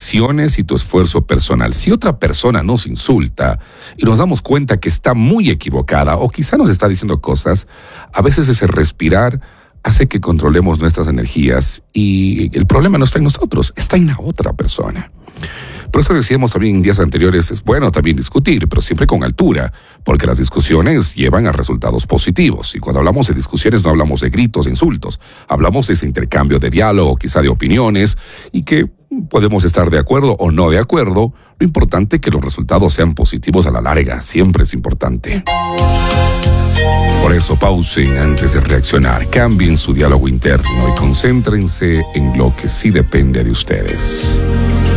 acciones y tu esfuerzo personal. Si otra persona nos insulta y nos damos cuenta que está muy equivocada o quizá nos está diciendo cosas, a veces ese respirar hace que controlemos nuestras energías y el problema no está en nosotros, está en la otra persona. Por eso decíamos también en días anteriores, es bueno también discutir, pero siempre con altura, porque las discusiones llevan a resultados positivos. Y cuando hablamos de discusiones no hablamos de gritos, de insultos, hablamos de ese intercambio de diálogo, quizá de opiniones, y que podemos estar de acuerdo o no de acuerdo. Lo importante es que los resultados sean positivos a la larga, siempre es importante. Por eso pausen antes de reaccionar, cambien su diálogo interno y concéntrense en lo que sí depende de ustedes.